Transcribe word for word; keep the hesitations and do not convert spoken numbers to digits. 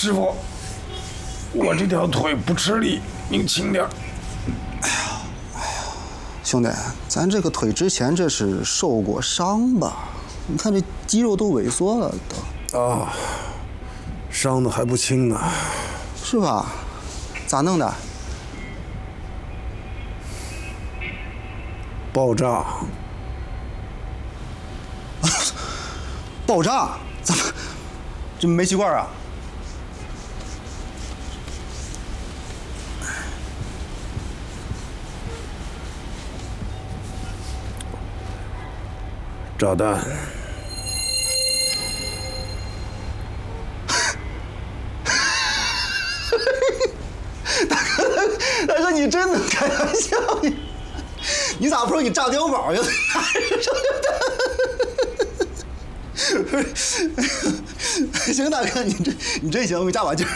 师傅，我这条腿不吃力，您轻点。 哎呀，哎呀，兄弟，咱这个腿之前这是受过伤吧？你看这肌肉都萎缩了都。 啊，伤的还不轻呢。 是吧？咋弄的？ 爆炸。 爆炸？怎么？这煤气罐啊？ 炸弹。 大哥，大哥，你真能开玩笑？你你咋不说你炸碉堡呀？行，大哥，你这你真行，会加把劲儿。